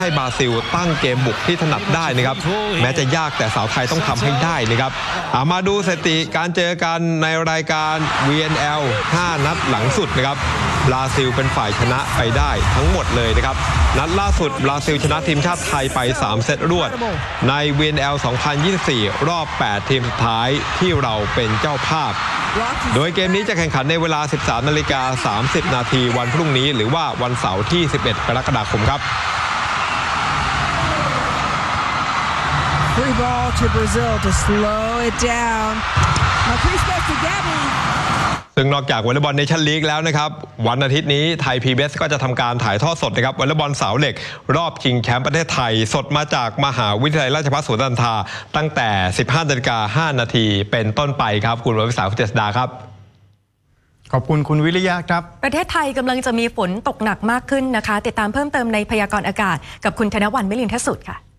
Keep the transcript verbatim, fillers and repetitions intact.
ให้บราซิลตั้งเกมบุกที่ถนัดได้นะครับแม้จะยากแต่สาวไทยต้องทำให้ได้นะครับมาดูสถิติการเจอกันในรายการ วี เอ็น แอล ห้า นัดหลังสุดนะครับบราซิลเป็นฝ่ายชนะไปได้ทั้งหมดเลยนะครับนัดล่าสุดบราซิลชนะทีมชาติไทยไปสามเซตรวดใน วี เอ็น แอล สองพันยี่สิบสี่ รอบแปดทีมสุดท้ายที่เราเป็นเจ้าภาพโดยเกมนี้จะแข่งขันในเวลา สิบสามนาฬิกาสามสิบนาทีวันพรุ่งนี้หรือว่าวันเสาร์ที่สิบเอ็ดกรกฎาคมครับ Free ball to Brazil to slow it down. Marquise goes to Gabby. ซึ่งนอกจากวอลเลย์บอลเนชั่นลีกแล้วนะครับวันอาทิตย์นี้ไทย พี บี เอส ก็จะทำการถ่ายทอดสดนะครับวอลเลย์บอลสาวเหล็กรอบชิงแชมป์ประเทศไทยสดมาจากมหาวิทยาลัยราชภัฏสวนนันทาตั้งแต่ สิบห้านาฬิกาห้านาทีเป็นต้นไปครับคุณวรวิสาคุณเจษดาครับขอบคุณคุณวิริยะครับประเทศไทยกำลังจะมีฝนตกหนักมากขึ้นนะคะติดตามเพิ่มเติมในพยากรณ์อากาศกับคุณธนวรรณ มิลินทสุดค่ะ